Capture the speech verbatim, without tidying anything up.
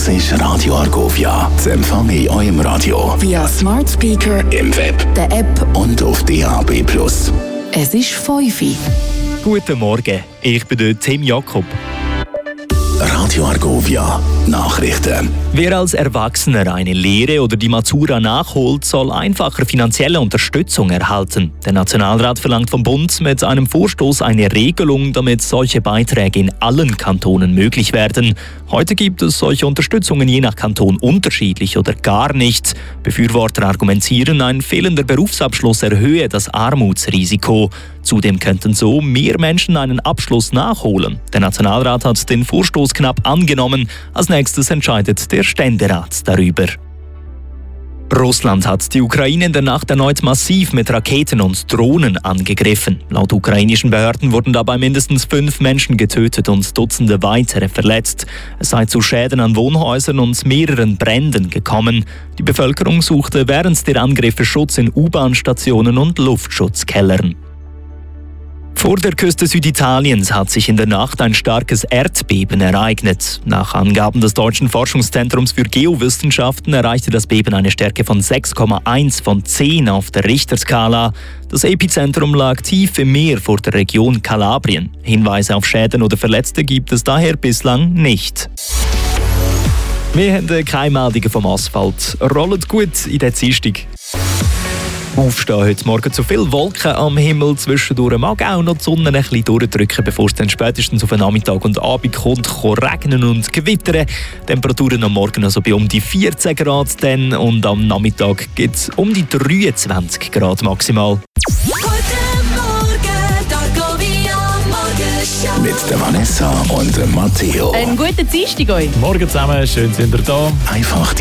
Das ist Radio Argovia. Das empfange ich auch im Radio. Via Smart Speaker, im Web, der App und auf D A B plus. Es ist fünf Uhr. Guten Morgen, ich bin der Tim Jakob. Radio Argovia. Nachrichten. Wer als Erwachsener eine Lehre oder die Matura nachholt, soll einfacher finanzielle Unterstützung erhalten. Der Nationalrat verlangt vom Bund mit einem Vorstoß eine Regelung, damit solche Beiträge in allen Kantonen möglich werden. Heute gibt es solche Unterstützungen je nach Kanton unterschiedlich oder gar nicht. Befürworter argumentieren, ein fehlender Berufsabschluss erhöhe das Armutsrisiko. Zudem könnten so mehr Menschen einen Abschluss nachholen. Der Nationalrat hat den Vorstoß knapp angenommen. Als nächstes entscheidet der Ständerat darüber. Russland hat die Ukraine in der Nacht erneut massiv mit Raketen und Drohnen angegriffen. Laut ukrainischen Behörden wurden dabei mindestens fünf Menschen getötet und Dutzende weitere verletzt. Es sei zu Schäden an Wohnhäusern und mehreren Bränden gekommen. Die Bevölkerung suchte während der Angriffe Schutz in U-Bahn-Stationen und Luftschutzkellern. Vor der Küste Süditaliens hat sich in der Nacht ein starkes Erdbeben ereignet. Nach Angaben des Deutschen Forschungszentrums für Geowissenschaften erreichte das Beben eine Stärke von sechs Komma eins von zehn auf der Richterskala. Das Epizentrum lag tief im Meer vor der Region Kalabrien. Hinweise auf Schäden oder Verletzte gibt es daher bislang nicht. Wir haben keine Meldungen vom Asphalt. Rollt gut in der Dienstag. Aufstehen heute Morgen zu viel Wolken am Himmel. Zwischendurch mag auch noch die Sonne ein bisschen durchdrücken, bevor es dann spätestens auf den Nachmittag und Abend kommt, kann regnen und gewittern. Temperaturen am Morgen also bei um die vierzehn Grad dann, und am Nachmittag gibt es um die dreiundzwanzig Grad maximal. Mit der Vanessa und dem Matteo. Einen guten Dienstag euch. Morgen zusammen, schön sind ihr da. Einfach